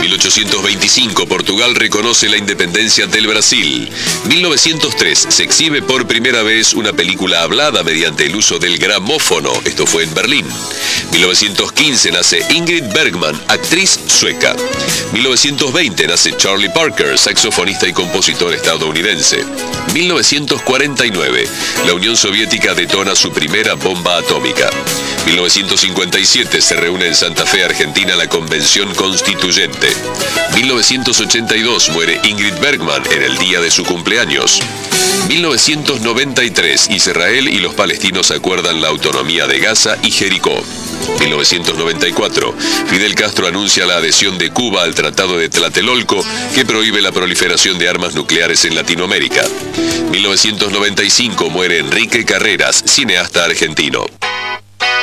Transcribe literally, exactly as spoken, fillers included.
mil ochocientos veinticinco, Portugal reconoce la independencia del Brasil. mil novecientos tres, se exhibe por primera vez una película hablada mediante el uso del gramófono. Esto fue en Berlín. mil novecientos quince nace Ingrid Bergman, actriz sueca. mil novecientos veinte nace Charlie Parker, saxofonista y compositor estadounidense. mil novecientos cuarenta y nueve, la Unión Soviética detona su primera bomba atómica. mil novecientos cincuenta y siete, se reúne en Santa Fe, Argentina, la Convención Constituyente. mil novecientos ochenta y dos, muere Ingrid Bergman en el día de su cumpleaños. mil novecientos noventa y tres, Israel y los palestinos acuerdan la autonomía de Gaza y Jericó. mil novecientos noventa y cuatro, Fidel Castro anuncia la adhesión de Cuba al Tratado de Tlatelolco, que prohíbe la proliferación de armas nucleares en Latinoamérica. mil novecientos noventa y cinco, muere Enrique Carreras, cineasta argentino.